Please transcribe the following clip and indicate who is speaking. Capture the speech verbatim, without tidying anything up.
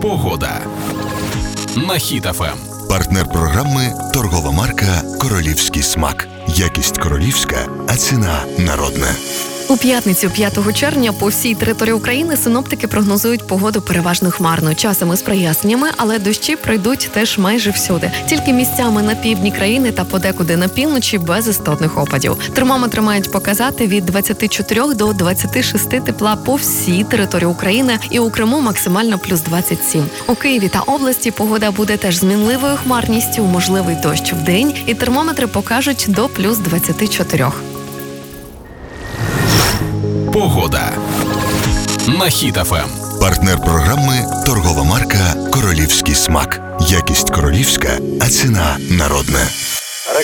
Speaker 1: Погода на Хіт еф ем.
Speaker 2: Партнер програми – торгова марка «Королівський смак». Якість королівська, а ціна народна.
Speaker 3: У п'ятницю, п'ятого червня, по всій території України синоптики прогнозують погоду переважно хмарно. Часами з проясненнями, але дощі пройдуть теж майже всюди. Тільки місцями на півдні країни та подекуди на півночі без істотних опадів. Термометри мають показати від двадцяти чотирьох до двадцяти шести тепла по всій території України і у Криму максимально плюс двадцять сім. У Києві та області погода буде теж змінливою хмарністю, можливий дощ вдень, і термометри покажуть до плюс двадцяти чотирьох.
Speaker 1: Погода на Хіт еф ем.
Speaker 2: Партнер програми – торгова марка «Королівський смак». Якість королівська, а ціна народна.